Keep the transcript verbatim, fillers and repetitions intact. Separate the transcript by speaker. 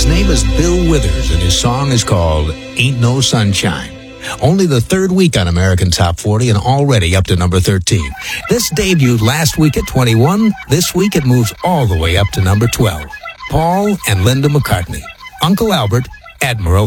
Speaker 1: name is Bill Withers, and his song is called Ain't No Sunshine. Only the third week on American Top forty and already up to number thirteen. This debuted last week at twenty-one. This week it moves all the way up to number twelve. Paul and Linda McCartney. Uncle Albert, Admiral